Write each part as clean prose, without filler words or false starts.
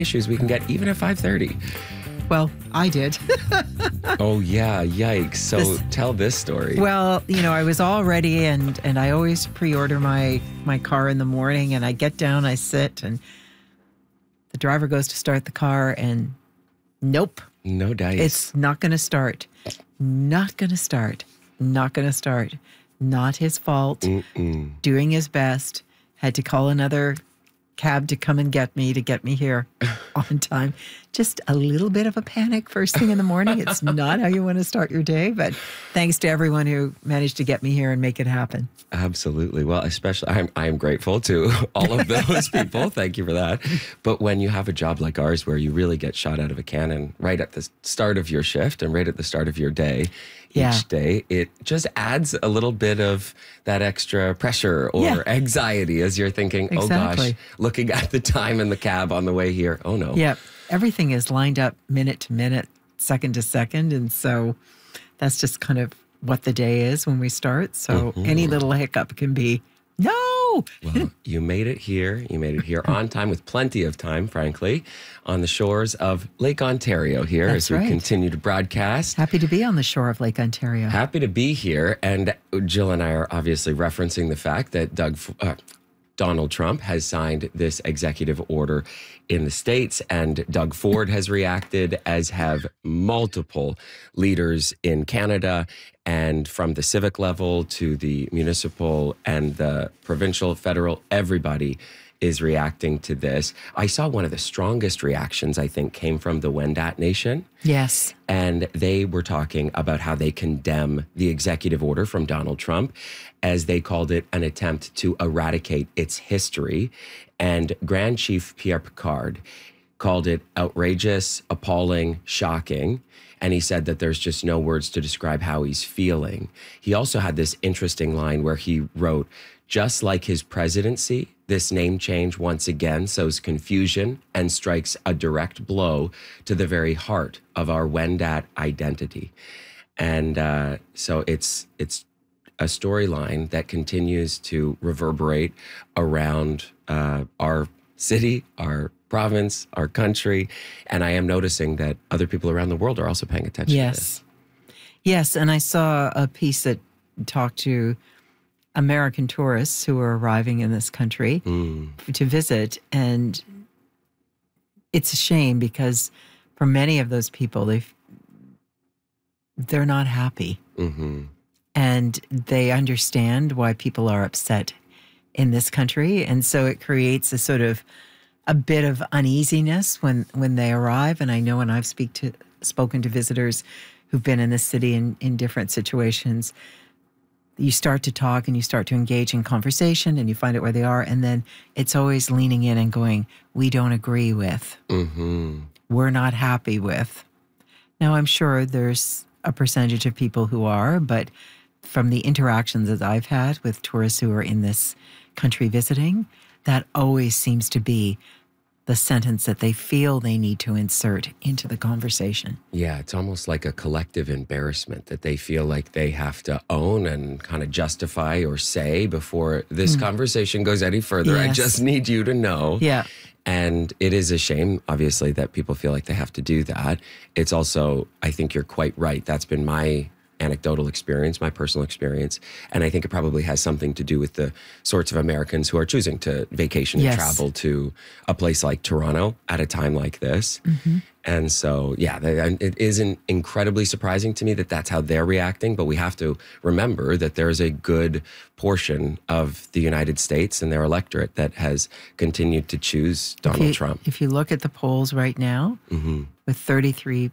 issues we can get even at 5:30. Well, I did. Oh, yeah. Yikes. So tell this story. Well, I was all ready and I always pre-order my car in the morning, and I get down, I sit, and the driver goes to start the car and nope. No dice. It's not going to start. Not going to start. Not going to start. Not his fault. Doing his best. Had to call another cab to come and get me here on time. Just a little bit of a panic first thing in the morning. It's not how you want to start your day, but thanks to everyone who managed to get me here and make it happen. Absolutely. Well, especially I am grateful to all of those people. Thank you for that. But when you have a job like ours where you really get shot out of a cannon right at the start of your shift and right at the start of your day, each day, it just adds a little bit of that extra pressure or anxiety as you're thinking, oh gosh, looking at the time in the cab on the way here. Oh no. Yeah. Everything is lined up minute to minute, second to second. And so that's just kind of what the day is when we start. So any little hiccup can be, no. Well, you made it here. You made it here on time with plenty of time, frankly, on the shores of Lake Ontario here as we continue to broadcast. Happy to be on the shore of Lake Ontario. Happy to be here. And Jill and I are obviously referencing the fact that Donald Trump has signed this executive order in the States, and Doug Ford has reacted, as have multiple leaders in Canada, and from the civic level to the municipal and the provincial, federal, everybody is reacting to this. I saw one of the strongest reactions, I think, came from the Wendat Nation. Yes. And they were talking about how they condemn the executive order from Donald Trump, as they called it an attempt to eradicate its history. And Grand Chief Pierre Picard called it outrageous, appalling, shocking. And he said that there's just no words to describe how he's feeling. He also had this interesting line where he wrote, just like his presidency, this name change once again sows confusion and strikes a direct blow to the very heart of our Wendat identity. And so it's a storyline that continues to reverberate around our city, our province, our country. And I am noticing that other people around the world are also paying attention to this. Yes, and I saw a piece that talked to American tourists who are arriving in this country to visit. And it's a shame because for many of those people, they're not happy. And they understand why people are upset in this country. And so it creates a bit of uneasiness when they arrive. And I know when I've spoken to visitors who've been in this city in different situations, you start to talk and you start to engage in conversation and you find out where they are. And then it's always leaning in and going, we don't agree with, we're not happy with. Now, I'm sure there's a percentage of people who are, but from the interactions that I've had with tourists who are in this country visiting, that always seems to be the sentence that they feel they need to insert into the conversation. Yeah, it's almost like a collective embarrassment that they feel like they have to own and kind of justify or say before this conversation goes any further. I just need you to know. Yeah. And it is a shame, obviously, that people feel like they have to do that. It's also, I think you're quite right. That's been my anecdotal experience, my personal experience. And I think it probably has something to do with the sorts of Americans who are choosing to vacation and travel to a place like Toronto at a time like this. And so, yeah, it isn't incredibly surprising to me that that's how they're reacting. But we have to remember that there is a good portion of the United States and their electorate that has continued to choose Donald Trump. If you look at the polls right now, with 33%,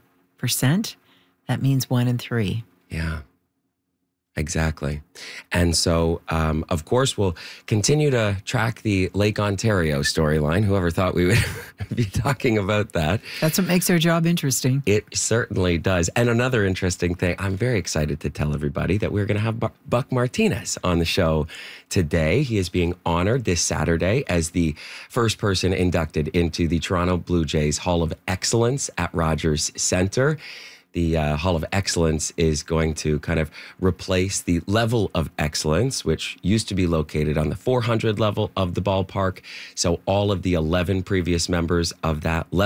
that means 1 in 3. Yeah, exactly. And so, of course, we'll continue to track the Lake Ontario storyline. Whoever thought we would be talking about that. That's what makes our job interesting. It certainly does. And another interesting thing, I'm very excited to tell everybody that we're going to have Buck Martinez on the show today. He is being honored this Saturday as the first person inducted into the Toronto Blue Jays Hall of Excellence at Rogers Centre. The Hall of Excellence is going to kind of replace the level of excellence, which used to be located on the 400 level of the ballpark. So all of the 11 previous members of that level